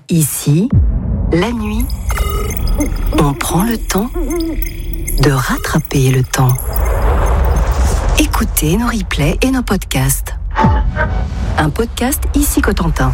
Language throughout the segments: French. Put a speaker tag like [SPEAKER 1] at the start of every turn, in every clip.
[SPEAKER 1] Ici, la nuit, on prend le temps de rattraper le temps. Écoutez nos replays et nos podcasts. Un podcast Ici Cotentin.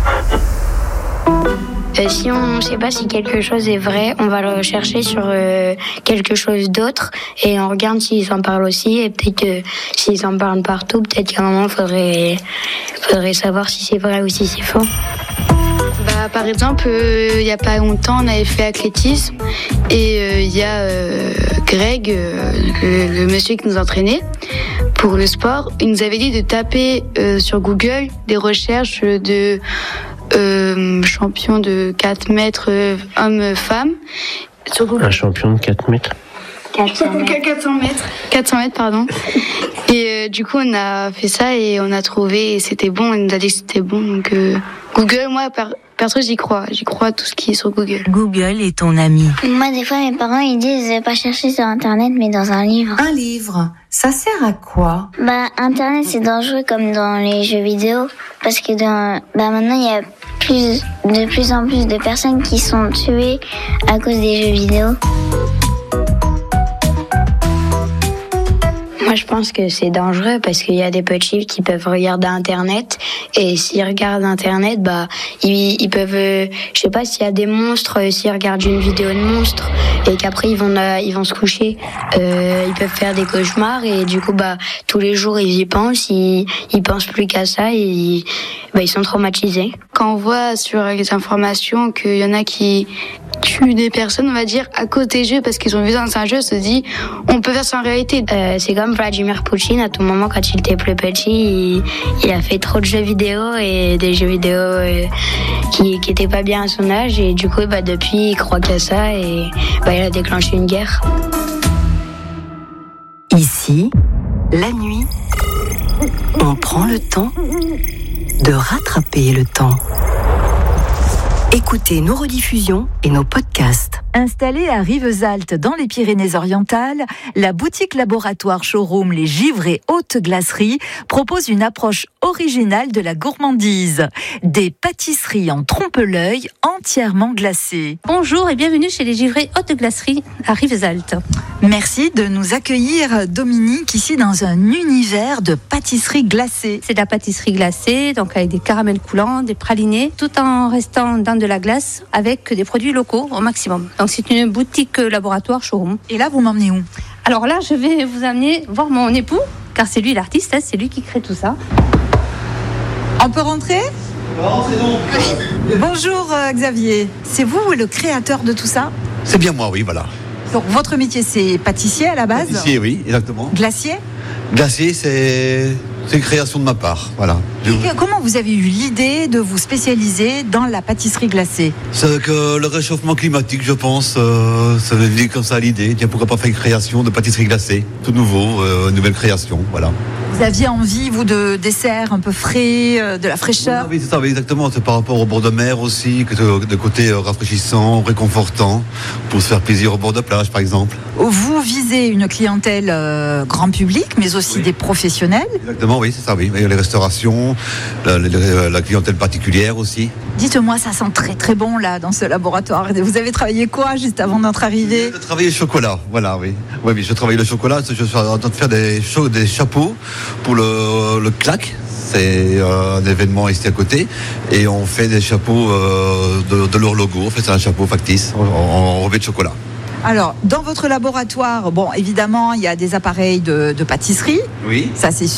[SPEAKER 2] Si on ne sait pas si quelque chose est vrai, on va le rechercher sur quelque chose d'autre et on regarde s'ils en parlent aussi. Et peut-être que s'ils en parlent partout, peut-être qu'à un moment, il faudrait savoir si c'est vrai ou si c'est faux.
[SPEAKER 3] Par exemple, il n'y a pas longtemps, on avait fait athlétisme et il y a Greg, le monsieur qui nous entraînait pour le sport, il nous avait dit de taper sur Google des recherches de champion de 4 mètres homme-femme. Sur Google.
[SPEAKER 4] Un champion de 4 mètres
[SPEAKER 3] 400 mètres, pardon. Et du coup, on a fait ça et on a trouvé et c'était bon. Il nous a dit que c'était bon. Donc, Google, moi, perso, j'y crois. J'y crois à tout ce qui est sur Google.
[SPEAKER 1] Google est ton ami.
[SPEAKER 2] Moi, des fois, mes parents, ils disent pas chercher sur Internet, mais dans un livre.
[SPEAKER 1] Un livre, ça sert à quoi ?
[SPEAKER 2] Internet, c'est dangereux comme dans les jeux vidéo. Parce que maintenant, il y a de plus en plus de personnes qui sont tuées à cause des jeux vidéo. Moi, je pense que c'est dangereux parce qu'il y a des petits qui peuvent regarder Internet et s'ils regardent Internet, ils peuvent, je sais pas s'il y a des monstres, s'ils regardent une vidéo de monstres et qu'après ils vont se coucher, ils peuvent faire des cauchemars et du coup, tous les jours ils y pensent, ils pensent plus qu'à ça et ils sont traumatisés.
[SPEAKER 3] Quand on voit sur les informations qu'il y en a qui tuent des personnes, on va dire, à cause des jeux, parce qu'ils ont vu dans un jeu, se dit, on peut faire ça en réalité.
[SPEAKER 2] C'est comme Vladimir Poutine, à tout moment, quand il était plus petit, il a fait trop de jeux vidéo et des jeux vidéo qui étaient pas bien à son âge, et du coup, depuis, il croit qu'à ça, et il a déclenché une guerre.
[SPEAKER 1] Ici, la nuit, on prend le temps de rattraper le temps. Écoutez nos rediffusions et nos podcasts.
[SPEAKER 5] Installée à Rivesaltes dans les Pyrénées-Orientales, la boutique laboratoire showroom Les Givres et Hautes Glaceries propose une approche originale de la gourmandise. Des pâtisseries en trompe-l'œil entièrement glacées.
[SPEAKER 6] Bonjour et bienvenue chez Les Givres et Hautes Glaceries à Rivesaltes.
[SPEAKER 5] Merci de nous accueillir, Dominique, ici dans un univers de pâtisseries glacées.
[SPEAKER 6] C'est de la pâtisserie glacée, donc avec des caramels coulants, des pralinés, tout en restant dans de la glace avec des produits locaux au maximum. Donc c'est une boutique laboratoire showroom.
[SPEAKER 5] Et là, vous m'emmenez où ?
[SPEAKER 6] Alors là, je vais vous amener voir mon époux, car c'est lui l'artiste, c'est lui qui crée tout ça.
[SPEAKER 5] On peut rentrer ?
[SPEAKER 7] Rentrez donc.
[SPEAKER 5] Bonjour Xavier, c'est vous le créateur de tout ça ?
[SPEAKER 7] C'est bien moi, oui, voilà.
[SPEAKER 5] Donc votre métier c'est pâtissier à la base ?
[SPEAKER 7] Pâtissier, oui, exactement.
[SPEAKER 5] Glacier ?
[SPEAKER 7] Glacier, c'est une création de ma part, voilà.
[SPEAKER 5] Comment vous avez eu l'idée de vous spécialiser dans la pâtisserie glacée ?
[SPEAKER 7] C'est que le réchauffement climatique, je pense, ça veut dire comme ça l'idée. Tiens, pourquoi pas faire une création de pâtisserie glacée, tout nouveau, nouvelle création, voilà.
[SPEAKER 5] Vous aviez envie, vous, de desserts un peu frais, de la fraîcheur ?
[SPEAKER 7] Oui, c'est ça, oui, exactement. C'est par rapport au bord de mer aussi, de côté rafraîchissant, réconfortant, pour se faire plaisir au bord de plage, par exemple.
[SPEAKER 5] Vous visez une clientèle grand public, mais aussi des professionnels ?
[SPEAKER 7] Exactement, oui, c'est ça, oui. Les restaurations, la clientèle particulière aussi.
[SPEAKER 5] Dites-moi, ça sent très très bon là dans ce laboratoire. Vous avez travaillé quoi juste avant d'être arrivé ?
[SPEAKER 7] J'ai travaillé le chocolat, voilà, oui. Oui, je travaille le chocolat. Je suis en train de faire des chapeaux pour le CLAC. C'est un événement ici à côté. Et on fait des chapeaux de leur logo. En fait, c'est un chapeau factice en revêt de chocolat.
[SPEAKER 5] Alors, dans votre laboratoire, bon, évidemment, il y a des appareils de pâtisserie.
[SPEAKER 7] Oui.
[SPEAKER 5] Ça, c'est